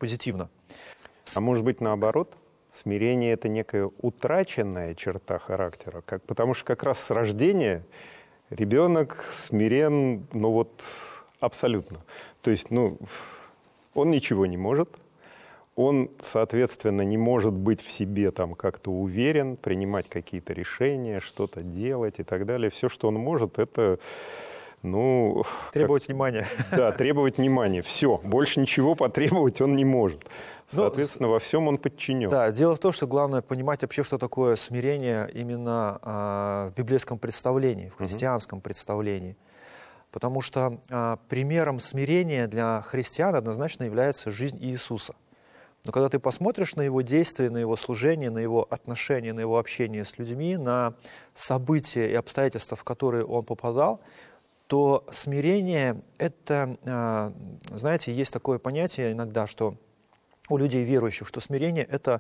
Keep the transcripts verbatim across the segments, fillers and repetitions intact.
позитивно. А может быть, наоборот? Смирение — это некая утраченная черта характера, как, потому что как раз с рождения ребенок смирен, ну вот, абсолютно. То есть, ну, он ничего не может, он, соответственно, не может быть в себе там как-то уверен, принимать какие-то решения, что-то делать и так далее. Все, что он может, это, ну... Требовать как... внимания. Да, требовать внимания. Все, больше ничего потребовать он не может. Соответственно, ну, во всем он подчинен. Да, дело в том, что главное понимать вообще, что такое смирение именно а, в библейском представлении, в христианском угу. представлении. Потому что а, примером смирения для христиан однозначно является жизнь Иисуса. Но когда ты посмотришь на его действия, на его служение, на его отношения, на его общение с людьми, на события и обстоятельства, в которые он попадал, то смирение — это, знаете, есть такое понятие иногда, что у людей верующих, что смирение — это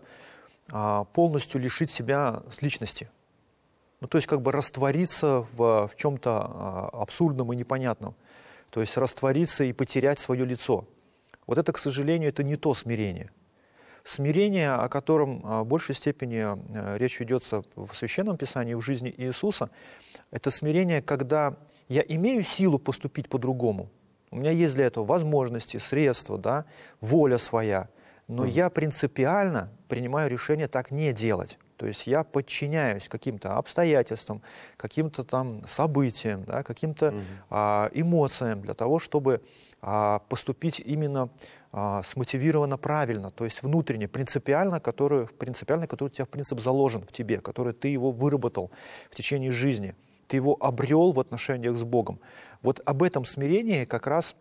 полностью лишить себя личности. Ну, то есть как бы раствориться в, в чем-то абсурдном и непонятном. То есть раствориться и потерять свое лицо. Вот это, к сожалению, это не то смирение. Смирение, о котором в большей степени речь ведется в Священном Писании, в жизни Иисуса, это смирение, когда я имею силу поступить по-другому. У меня есть для этого возможности, средства, да, воля своя. Но mm. я принципиально принимаю решение так не делать. То есть я подчиняюсь каким-то обстоятельствам, каким-то там событиям, да, каким-то mm. а, эмоциям для того, чтобы а, поступить именно а, смотивированно правильно, то есть внутренне, принципиально, который, принципиально, который у тебя в принцип заложен в тебе, который ты его выработал в течение жизни, ты его обрел в отношениях с Богом. Вот об этом смирении как раз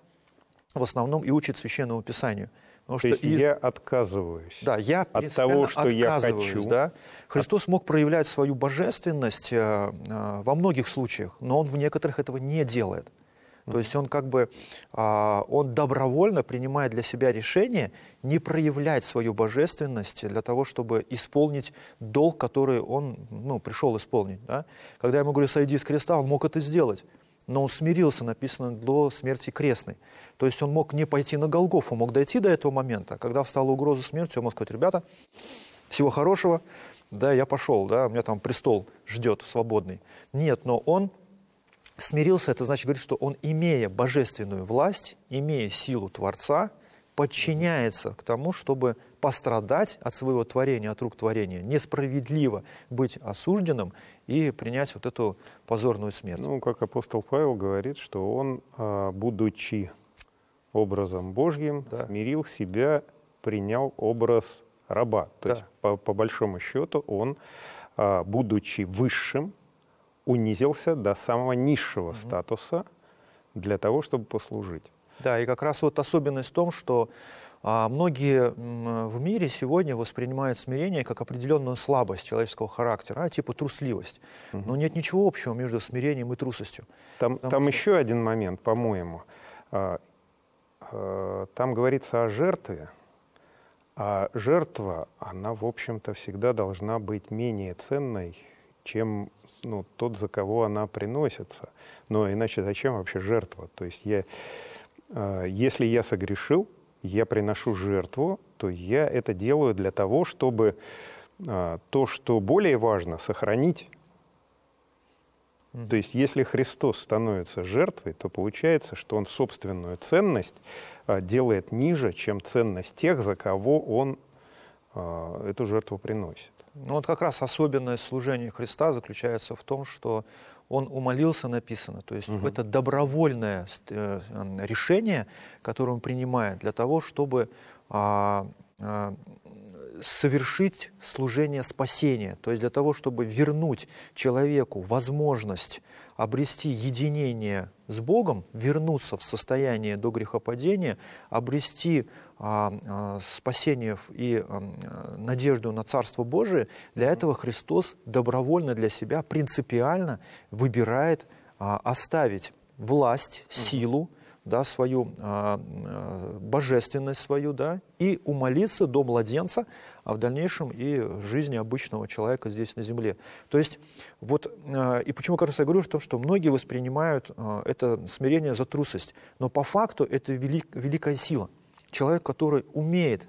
в основном и учит Священному Писанию. Потому То что есть и... я отказываюсь да, я от того, что я хочу. Да? Христос мог проявлять свою божественность э, э, во многих случаях, но Он в некоторых этого не делает. То есть Он как бы э, он добровольно принимает для себя решение не проявлять свою божественность для того, чтобы исполнить долг, который Он ну, пришел исполнить. Да? Когда я ему говорю, сойди с креста, Он мог это сделать. Но он смирился, написано, до смерти крестной. То есть он мог не пойти на Голгофу, мог дойти до этого момента. Когда встала угроза смерти, он мог сказать, ребята, всего хорошего, да, я пошел, да, у меня там престол ждет свободный. Нет, но он смирился, это значит, говорит, что он, имея божественную власть, имея силу Творца, подчиняется к тому, чтобы пострадать от своего творения, от рук творения, несправедливо быть осужденным и принять вот эту позорную смерть. Ну, как апостол Павел говорит, что он, будучи образом Божьим, да. смирил себя, принял образ раба. То да. есть, по, по большому счету, он, будучи высшим, унизился до самого низшего угу. статуса для того, чтобы послужить. Да, и как раз вот особенность в том, что а, многие м, в мире сегодня воспринимают смирение как определенную слабость человеческого характера, а, типа трусливость. Угу. Но нет ничего общего между смирением и трусостью. Там, там что... еще один момент, по-моему. А, а, там говорится о жертве, а жертва, она, в общем-то, всегда должна быть менее ценной, чем ну, тот, за кого она приносится. Но иначе зачем вообще жертва? То есть я... Если я согрешил, я приношу жертву, то я это делаю для того, чтобы то, что более важно, сохранить. Mm-hmm. То есть если Христос становится жертвой, то получается, что Он собственную ценность делает ниже, чем ценность тех, за кого Он эту жертву приносит. Ну вот как раз особенность служения Христа заключается в том, что Он умолился, написано. То есть угу. это добровольное решение, которое Он принимает для того, чтобы а, а, совершить служение спасения. То есть для того, чтобы вернуть человеку возможность обрести единение с Богом, вернуться в состояние до грехопадения, обрести а, а, спасение и а, надежду на Царство Божие, для этого Христос добровольно для себя, принципиально выбирает а, оставить власть, силу, да, свою а, а, божественность свою, да, и умолиться до младенца, а в дальнейшем и жизни обычного человека здесь на земле. То есть, вот, а, и почему, как раз я говорю, что, что многие воспринимают а, это смирение за трусость, но по факту это велик, великая сила. Человек, который умеет